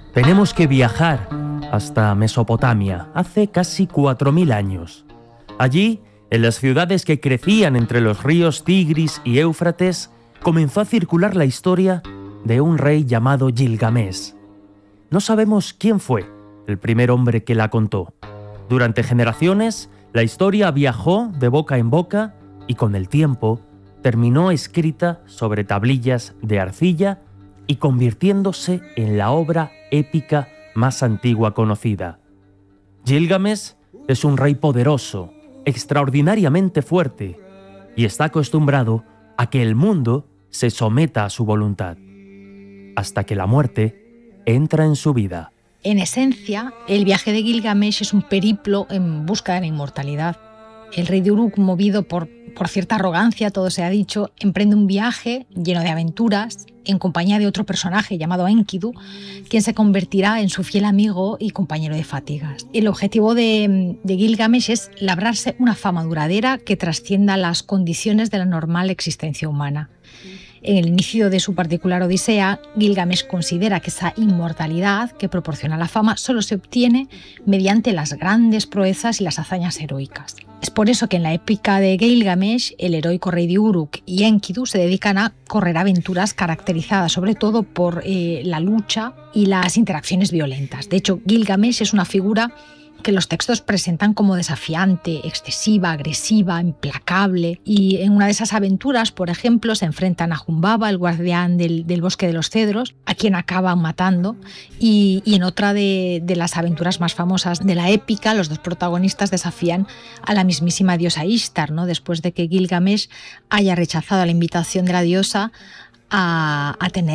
Tenemos que viajar hasta Mesopotamia, hace casi 4000 años. Allí, en las ciudades que crecían entre los ríos Tigris y Éufrates, comenzó a circular la historia de un rey llamado Gilgamesh. No sabemos quién fue el primer hombre que la contó. Durante generaciones, la historia viajó de boca en boca y con el tiempo terminó escrita sobre tablillas de arcilla y convirtiéndose en la obra épica más antigua conocida. Gilgamesh es un rey poderoso, extraordinariamente fuerte, y está acostumbrado a que el mundo se someta a su voluntad, hasta que la muerte entra en su vida. En esencia, el viaje de Gilgamesh es un periplo en busca de la inmortalidad. El rey de Uruk, movido por cierta arrogancia, todo se ha dicho, emprende un viaje lleno de aventuras en compañía de otro personaje llamado Enkidu, quien se convertirá en su fiel amigo y compañero de fatigas. El objetivo de Gilgamesh es labrarse una fama duradera que trascienda las condiciones de la normal existencia humana. En el inicio de su particular odisea, Gilgamesh considera que esa inmortalidad que proporciona la fama solo se obtiene mediante las grandes proezas y las hazañas heroicas. Es por eso que en la épica de Gilgamesh, el heroico rey de Uruk y Enkidu se dedican a correr aventuras caracterizadas sobre todo por la lucha y las interacciones violentas. De hecho, Gilgamesh es una figura que los textos presentan como desafiante, excesiva, agresiva, implacable. Y en una de esas aventuras, por ejemplo, se enfrentan a Humbaba, el guardián del bosque de los cedros, a quien acaban matando. Y en otra de las aventuras más famosas de la épica, los dos protagonistas desafían a la mismísima diosa Ishtar, ¿no? Después de que Gilgamesh haya rechazado la invitación de la diosa a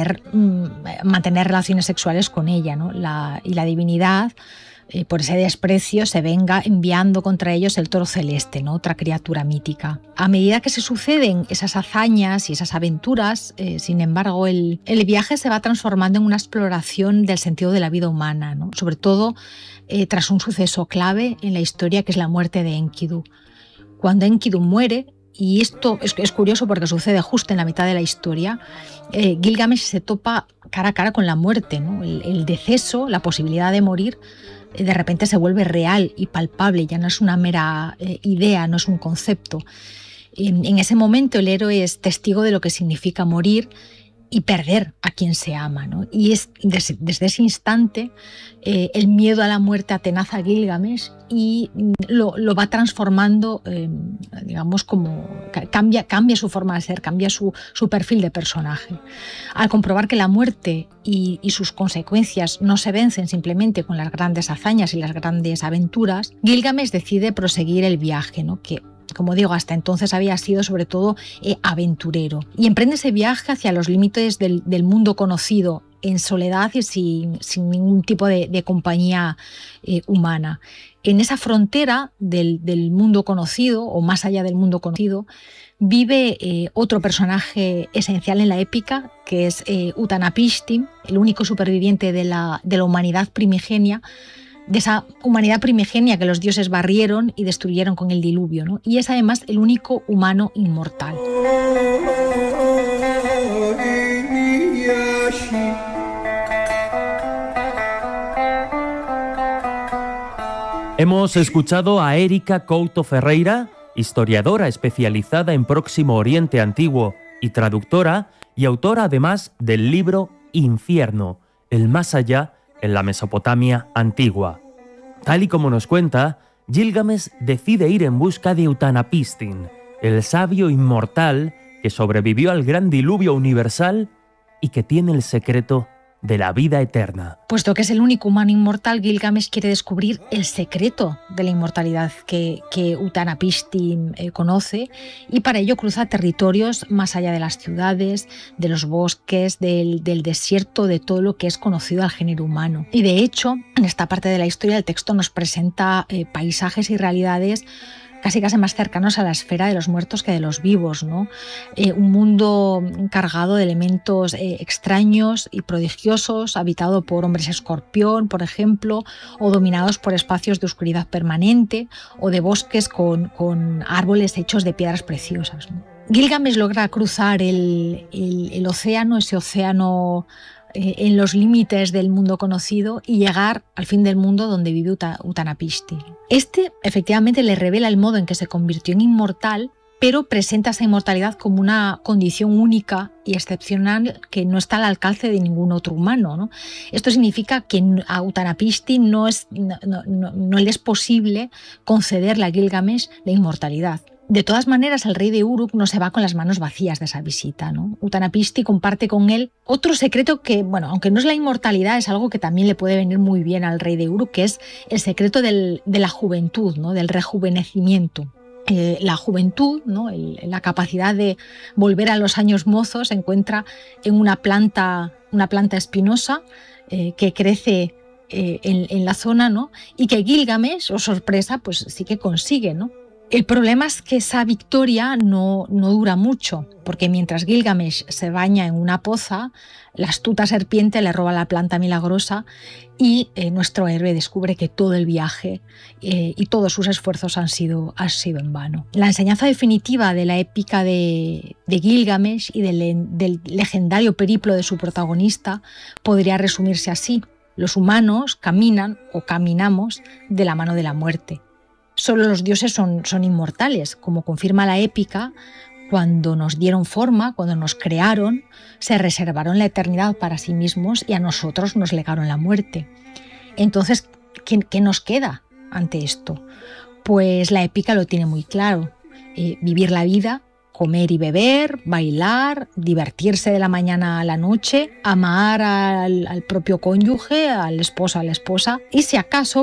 mantener relaciones sexuales con ella, ¿no? Y la divinidad, por ese desprecio, se venga enviando contra ellos el toro celeste, ¿no? Otra criatura mítica. A medida que se suceden esas hazañas y esas aventuras, sin embargo, el viaje se va transformando en una exploración del sentido de la vida humana, ¿no? Sobre todo tras un suceso clave en la historia, que es la muerte de Enkidu. Cuando Enkidu muere, y esto es curioso porque sucede justo en la mitad de la historia, Gilgamesh se topa cara a cara con la muerte, ¿no? El deceso, la posibilidad de morir, de repente se vuelve real y palpable, ya no es una mera idea, no es un concepto. En ese momento el héroe es testigo de lo que significa morir y perder a quien se ama, ¿no? Y es desde ese instante el miedo a la muerte atenaza a Gilgamesh y lo va transformando, digamos, como cambia su forma de ser, cambia su perfil de personaje. Al comprobar que la muerte y sus consecuencias no se vencen simplemente con las grandes hazañas y las grandes aventuras, Gilgamesh decide proseguir el viaje, ¿no? Que, como digo, hasta entonces había sido sobre todo aventurero. Y emprende ese viaje hacia los límites del mundo conocido, en soledad y sin ningún tipo de compañía humana. En esa frontera del mundo conocido, o más allá del mundo conocido, vive otro personaje esencial en la épica, que es Utanapishtim, el único superviviente de la humanidad primigenia, de esa humanidad primigenia que los dioses barrieron y destruyeron con el diluvio, ¿no? Y es además el único humano inmortal. Hemos escuchado a Érica Couto Ferreira, historiadora especializada en Próximo Oriente Antiguo y traductora, y autora además del libro Infierno, el más allá en la Mesopotamia antigua. Tal y como nos cuenta, Gilgamesh decide ir en busca de Utanapistim, el sabio inmortal que sobrevivió al gran diluvio universal y que tiene el secreto de la vida eterna. Puesto que es el único humano inmortal, Gilgamesh quiere descubrir el secreto de la inmortalidad que Utanapishtim conoce, y para ello cruza territorios más allá de las ciudades, de los bosques, del desierto, de todo lo que es conocido al género humano. Y de hecho, en esta parte de la historia el texto nos presenta paisajes y realidades casi más cercanos a la esfera de los muertos que de los vivos, ¿no? Un mundo cargado de elementos extraños y prodigiosos, habitado por hombres escorpión, por ejemplo, o dominados por espacios de oscuridad permanente, o de bosques con árboles hechos de piedras preciosas, ¿no? Gilgamesh logra cruzar el océano, ese océano en los límites del mundo conocido y llegar al fin del mundo donde vive Utnapishtim. Efectivamente le revela el modo en que se convirtió en inmortal, pero presenta esa inmortalidad como una condición única y excepcional que no está al alcance de ningún otro humano, ¿no? Esto significa que a Utnapishtim no le es posible concederle a Gilgamesh la inmortalidad. De todas maneras, el rey de Uruk no se va con las manos vacías de esa visita, ¿no? Utnapishtim comparte con él otro secreto que, bueno, aunque no es la inmortalidad, es algo que también le puede venir muy bien al rey de Uruk, que es el secreto de la juventud, ¿no? Del rejuvenecimiento. La juventud, ¿no? La capacidad de volver a los años mozos se encuentra en una planta espinosa que crece en la zona, ¿no? Y que Gilgamesh, oh sorpresa, pues sí que consigue, ¿no? El problema es que esa victoria no dura mucho, porque mientras Gilgamesh se baña en una poza, la astuta serpiente le roba la planta milagrosa y nuestro héroe descubre que todo el viaje y todos sus esfuerzos han sido en vano. La enseñanza definitiva de la épica de Gilgamesh y del legendario periplo de su protagonista podría resumirse así: los humanos caminan o caminamos de la mano de la muerte. Solo los dioses son inmortales, como confirma la épica. Cuando nos dieron forma, cuando nos crearon, se reservaron la eternidad para sí mismos y a nosotros nos legaron la muerte. Entonces, ¿qué nos queda ante esto? Pues la épica lo tiene muy claro: vivir la vida, comer y beber, bailar, divertirse de la mañana a la noche, amar al propio cónyuge, al esposo, a la esposa, y si acaso